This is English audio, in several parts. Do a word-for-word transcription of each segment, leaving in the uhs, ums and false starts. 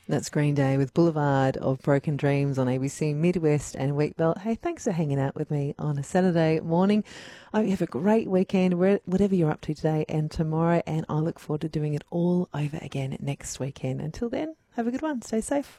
That's Green Day with Boulevard of Broken Dreams on A B C Midwest and Wheatbelt. Hey, thanks for hanging out with me on a Saturday morning. I hope you have a great weekend, whatever you're up to today and tomorrow, and I look forward to doing it all over again next weekend. Until then, have a good one. Stay safe.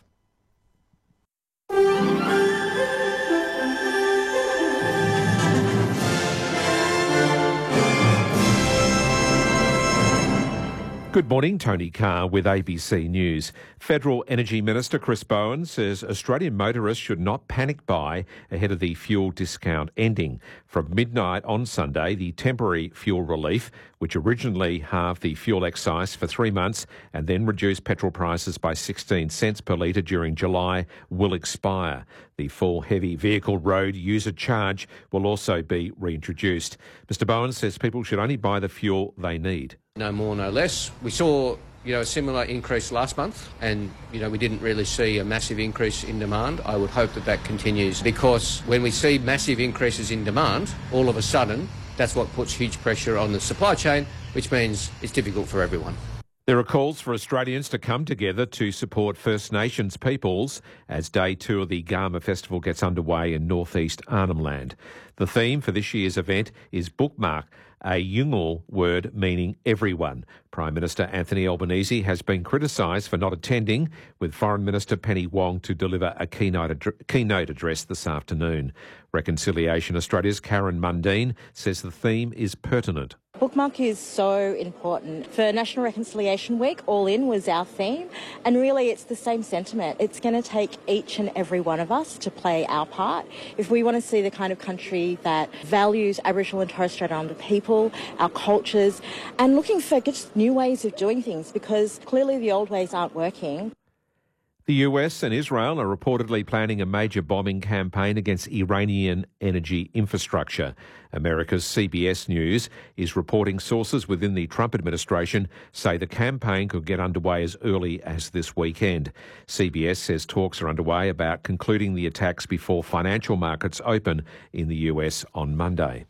Good morning, Tony Carr with A B C News. Federal Energy Minister Chris Bowen says Australian motorists should not panic buy ahead of the fuel discount ending. From midnight on Sunday, the temporary fuel relief, which originally halved the fuel excise for three months and then reduced petrol prices by sixteen cents per litre during July, will expire. The full heavy vehicle road user charge will also be reintroduced. Mister Bowen says people should only buy the fuel they need. No more, no less. We saw, you know, a similar increase last month and, you know, we didn't really see a massive increase in demand. I would hope that that continues, because when we see massive increases in demand, all of a sudden, that's what puts huge pressure on the supply chain, which means it's difficult for everyone. There are calls for Australians to come together to support First Nations peoples as day two of the Garma Festival gets underway in northeast Arnhem Land. The theme for this year's event is Bookmark, a Yolngu word meaning everyone. Prime Minister Anthony Albanese has been criticised for not attending, with Foreign Minister Penny Wong to deliver a keynote, ad- keynote address this afternoon. Reconciliation Australia's Karen Mundine says the theme is pertinent. Bookmark is so important. For National Reconciliation Week, All In was our theme, and really it's the same sentiment. It's going to take each and every one of us to play our part. If we want to see the kind of country that values Aboriginal and Torres Strait Islander people, our cultures, and looking for just new ways of doing things, because clearly the old ways aren't working. The U S and Israel are reportedly planning a major bombing campaign against Iranian energy infrastructure. America's C B S News is reporting sources within the Trump administration say the campaign could get underway as early as this weekend. C B S says talks are underway about concluding the attacks before financial markets open in the U S on Monday.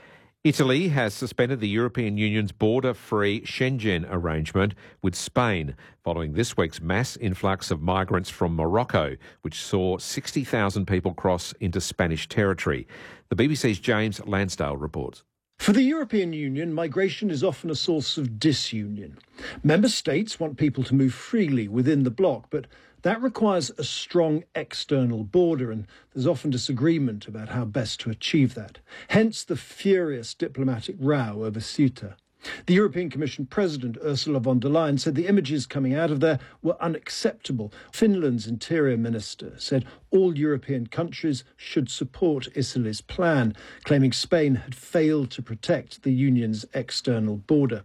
Italy has suspended the European Union's border-free Schengen arrangement with Spain following this week's mass influx of migrants from Morocco, which saw sixty thousand people cross into Spanish territory. The B B C's James Lansdale reports. For the European Union, migration is often a source of disunion. Member states want people to move freely within the bloc, but that requires a strong external border, and there's often disagreement about how best to achieve that. Hence the furious diplomatic row over Ceuta. The European Commission President Ursula von der Leyen said the images coming out of there were unacceptable. Finland's Interior Minister said all European countries should support Italy's plan, claiming Spain had failed to protect the Union's external border.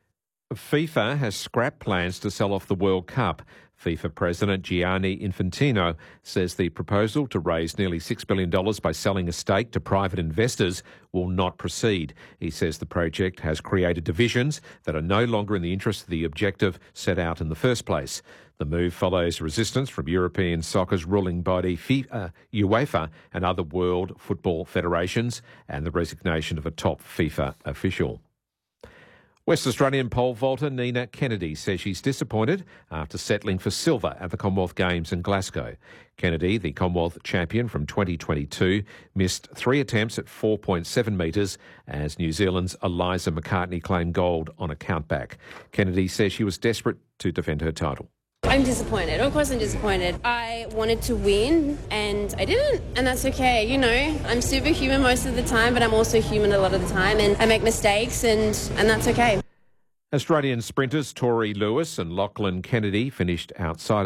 FIFA has scrapped plans to sell off the World Cup. FIFA President Gianni Infantino says the proposal to raise nearly six billion dollars by selling a stake to private investors will not proceed. He says the project has created divisions that are no longer in the interest of the objective set out in the first place. The move follows resistance from European soccer's ruling body FIFA, UEFA and other world football federations, and the resignation of a top FIFA official. West Australian pole vaulter Nina Kennedy says she's disappointed after settling for silver at the Commonwealth Games in Glasgow. Kennedy, the Commonwealth champion from twenty twenty-two, missed three attempts at four point seven metres as New Zealand's Eliza McCartney claimed gold on a countback. Kennedy says she was desperate to defend her title. I'm disappointed. Of course I'm disappointed. I wanted to win and I didn't, and that's okay. You know, I'm superhuman most of the time, but I'm also human a lot of the time, and I make mistakes, and, and that's okay. Australian sprinters Tori Lewis and Lachlan Kennedy finished outside